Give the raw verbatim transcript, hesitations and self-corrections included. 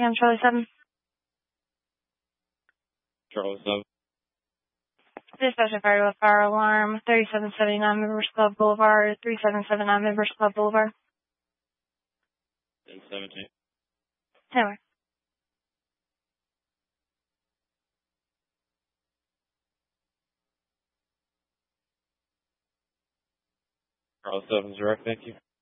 on Charlie seven. Charlie seven. Dispatch fire with fire alarm, thirty-seven seventy-nine Members Club Boulevard, thirty-seven seventy-nine Members Club Boulevard. ten seventeen. Anyway. Charlie seven's direct, thank you.